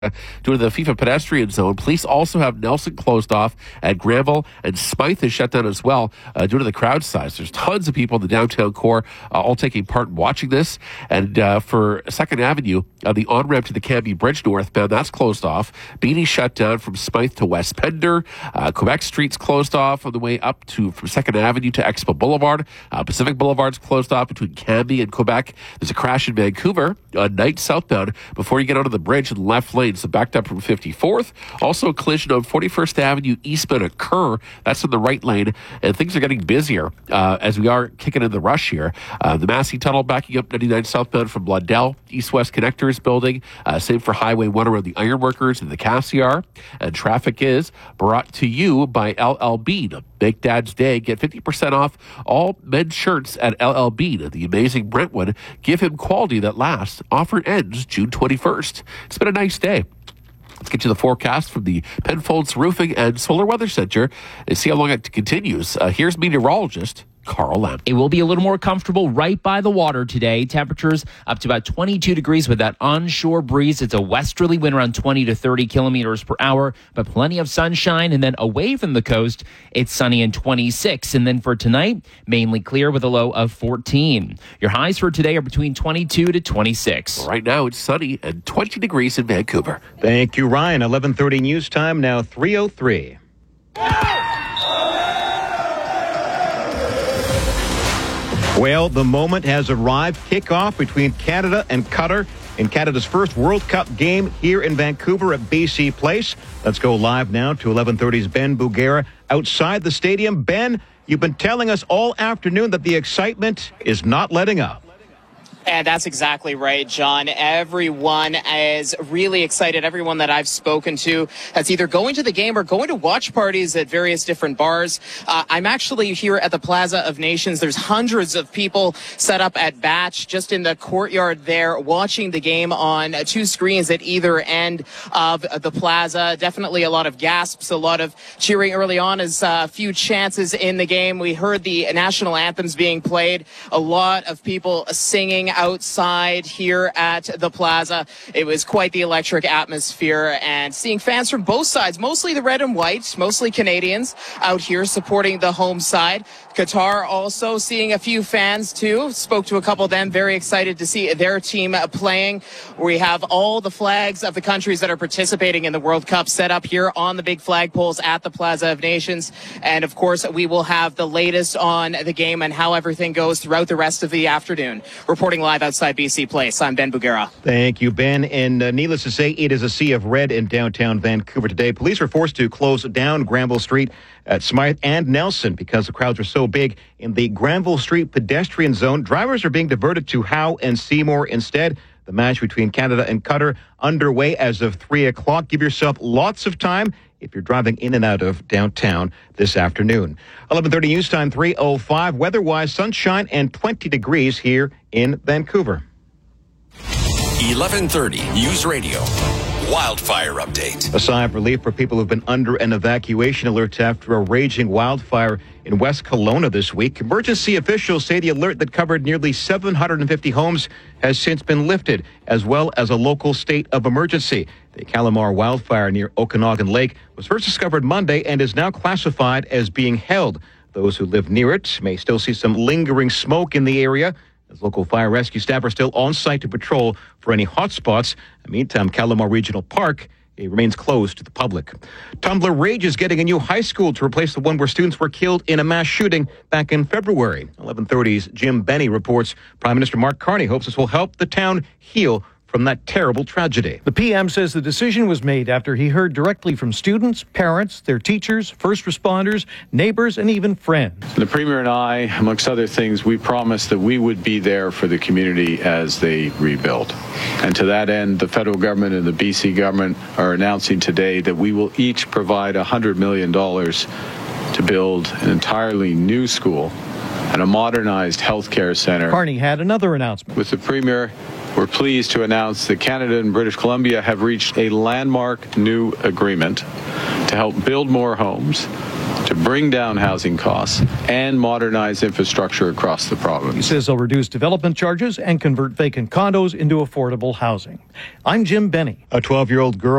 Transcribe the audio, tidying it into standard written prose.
due to the FIFA pedestrian zone. Police also have Nelson closed off at Granville, and Smythe is shut down as well due to the crowd size. There's tons of people in the downtown core all taking part in watching this. And for 2nd Avenue, the on-ramp to the Cambie Bridge northbound, that's closed off. Beatty shut down from Smythe to West Pender. Quebec Street's closed off on the way up from 2nd Avenue to Expo Boulevard. Pacific Boulevard's closed off between Cambie and Quebec. There's a crash in Vancouver on Knight southbound before you get onto the bridge in the left lane. So backed up from 54th. Also a collision on 41st Avenue eastbound at Kerr. That's in the right lane. And things are getting busier as we are kicking in the rush here. The Massey Tunnel backing up 99 southbound from Blundell. East-West Connectors building. Same for Highway 1 around the Ironworkers and the Cassiar. And traffic is brought to you by LL Bean. Make Dad's Day. Get 50% off all men's shirts at LL Bean. The amazing Brentwood. Give him quality that lasts. Offer ends June 21st. It's been a nice day. Let's get you the forecast from the Penfolds Roofing and Solar Weather Center and see how long it continues. Here's meteorologist Carl Lamb. It will be a little more comfortable right by the water today. Temperatures up to about 22 degrees with that onshore breeze. It's a westerly wind around 20 to 30 kilometers per hour, but plenty of sunshine. And then away from the coast, it's sunny and 26. And then for tonight, mainly clear with a low of 14. Your highs for today are between 22 to 26. Right now, it's sunny and 20 degrees in Vancouver. Thank you, Ryan. 11:30 news time, now 3:03. Well, the moment has arrived. Kickoff between Canada and Qatar in Canada's first World Cup game here in Vancouver at BC Place. Let's go live now to 11:30's Ben Bugera outside the stadium. Ben, you've been telling us all afternoon that the excitement is not letting up. And that's exactly right, John. Everyone is really excited. Everyone that I've spoken to that's either going to the game or going to watch parties at various different bars. I'm actually here at the Plaza of Nations. There's hundreds of people set up at Batch just in the courtyard there watching the game on 2 screens at either end of the plaza. Definitely a lot of gasps, a lot of cheering early on as a few chances in the game. We heard the national anthems being played. A lot of people singing outside here at the plaza. It was quite the electric atmosphere, and seeing fans from both sides, mostly the red and white, mostly Canadians out here supporting the home side. Qatar also seeing a few fans too. Spoke to a couple of them, very excited to see their team playing. We have all the flags of the countries that are participating in the World Cup set up here on the big flagpoles at the Plaza of Nations. And of course, we will have the latest on the game and how everything goes throughout the rest of the afternoon. Reporting live outside BC Place, I'm Ben Bugera. Thank you, Ben. And needless to say, it is a sea of red in downtown Vancouver today. Police were forced to close down Granville Street at Smythe and Nelson because the crowds were so big in the Granville Street pedestrian zone. Drivers are being diverted to Howe and Seymour instead. The match between Canada and Qatar underway as of 3 o'clock. Give yourself lots of time if you're driving in and out of downtown this afternoon. 11:30 news time, 3:05. Weather-wise, sunshine and 20 degrees here in Vancouver. 11:30 News Radio. Wildfire update. A sigh of relief for people who've been under an evacuation alert after a raging wildfire in West Kelowna this week. Emergency officials say the alert that covered nearly 750 homes has since been lifted, as well as a local state of emergency. The Calamar wildfire near Okanagan Lake was first discovered Monday and is now classified as being held. Those who live near it may still see some lingering smoke in the area, as local fire rescue staff are still on site to patrol for any hot spots. In the meantime, Calamar Regional Park remains closed to the public. Tumbler Ridge is getting a new high school to replace the one where students were killed in a mass shooting back in February. 11:30's Jim Benny reports Prime Minister Mark Carney hopes this will help the town heal from that terrible tragedy. The PM says the decision was made after he heard directly from students, parents, their teachers, first responders, neighbors, and even friends. The Premier and I, amongst other things, we promised that we would be there for the community as they rebuild. And to that end, the federal government and the BC government are announcing today that we will each provide $100 million to build an entirely new school and a modernized healthcare center. Carney had another announcement. With the Premier we're pleased to announce that Canada and British Columbia have reached a landmark new agreement to help build more homes, to bring down housing costs, and modernize infrastructure across the province. He says they'll reduce development charges and convert vacant condos into affordable housing. I'm Jim Benny. A 12-year-old girl